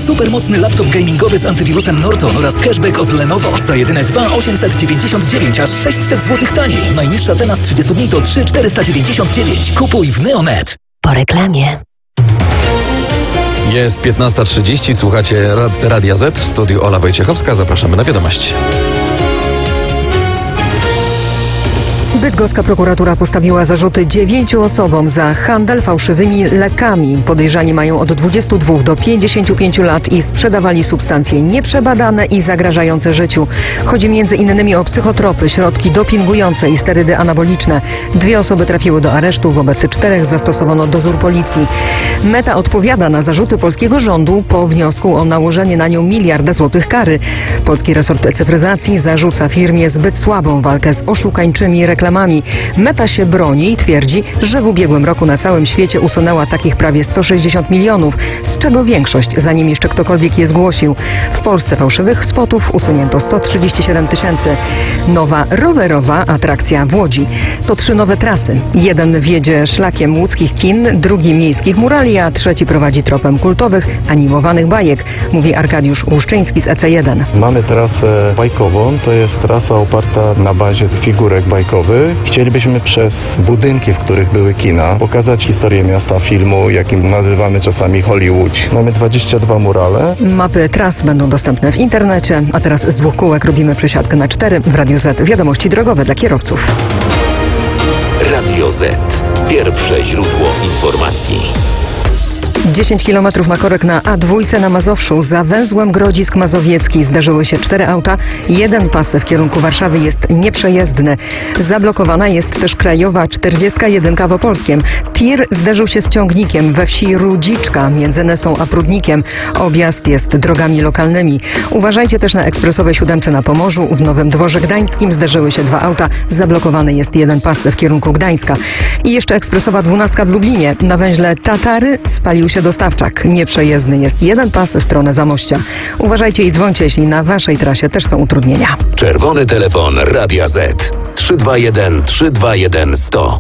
Supermocny laptop gamingowy z antywirusem Norton oraz cashback od Lenovo. Za jedyne 2,899, aż 600 zł taniej. Najniższa cena z 30 dni to 3,499. Kupuj w Neonet. Po reklamie. Jest 15:30, słuchacie Radia Z, w studiu Ola Wojciechowska. Zapraszamy na wiadomości. Bydgoska prokuratura postawiła zarzuty 9 osobom za handel fałszywymi lekami. Podejrzani mają od 22 do 55 lat i sprzedawali substancje nieprzebadane i zagrażające życiu. Chodzi m.in. o psychotropy, środki dopingujące i sterydy anaboliczne. 2 osoby trafiły do aresztu, wobec 4 zastosowano dozór policji. Meta odpowiada na zarzuty polskiego rządu po wniosku o nałożenie na nią miliarda złotych kary. Polski resort cyfryzacji zarzuca firmie zbyt słabą walkę z oszukańczymi reklamami. Meta się broni i twierdzi, że w ubiegłym roku na całym świecie usunęła takich prawie 160 milionów, z czego większość, zanim jeszcze ktokolwiek je zgłosił. W Polsce fałszywych spotów usunięto 137 000. Nowa rowerowa atrakcja w Łodzi. To 3 nowe trasy. Jeden wiedzie szlakiem łódzkich kin, drugi miejskich murali, a trzeci prowadzi tropem kultowych, animowanych bajek, mówi Arkadiusz Łuszczyński z EC1. Mamy trasę bajkową, to jest trasa oparta na bazie figurek bajkowych. Chcielibyśmy przez budynki, w których były kina, pokazać historię miasta, filmu, jakim nazywamy czasami Hollywood. Mamy 22 murale. Mapy tras będą dostępne w internecie, a teraz z 2 kółek robimy przesiadkę na 4 w Radiu Z. Wiadomości drogowe dla kierowców. Radio Z. Pierwsze źródło informacji. 10 km ma korek na A2 na Mazowszu. Za węzłem Grodzisk Mazowiecki zdarzyły się 4 auta. Jeden pas w kierunku Warszawy jest nieprzejezdny. Zablokowana jest też krajowa 41 w Opolskiem. Tir zderzył się z ciągnikiem we wsi Rudziczka między Nesą a Prudnikiem. Objazd jest drogami lokalnymi. Uważajcie też na ekspresowej 7 na Pomorzu. W Nowym Dworze Gdańskim zderzyły się 2 auta. Zablokowany jest jeden pas w kierunku Gdańska. I jeszcze ekspresowa 12 w Lublinie. Na węźle Tatary spalił się dostawczak. Nieprzejezdny jest jeden pas w stronę Zamościa. Uważajcie i dzwońcie, jeśli na waszej trasie też są utrudnienia. Czerwony telefon Radia Z. 321 321 100.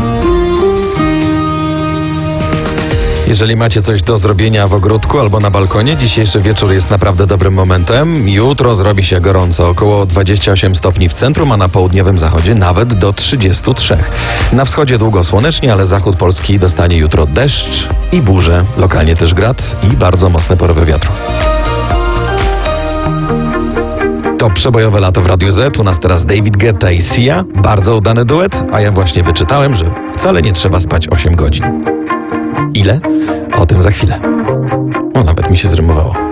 Jeżeli macie coś do zrobienia w ogródku albo na balkonie, dzisiejszy wieczór jest naprawdę dobrym momentem. Jutro zrobi się gorąco, około 28 stopni w centrum, a na południowym zachodzie nawet do 33. Na wschodzie długo słonecznie, ale zachód Polski dostanie jutro deszcz i burzę, lokalnie też grad i bardzo mocne porywy wiatru. To przebojowe lato w Radiu Z. U nas teraz David Guetta i Sia. Bardzo udany duet, a ja właśnie wyczytałem, że wcale nie trzeba spać 8 godzin. Ile? O tym za chwilę. Nawet mi się zrymowało.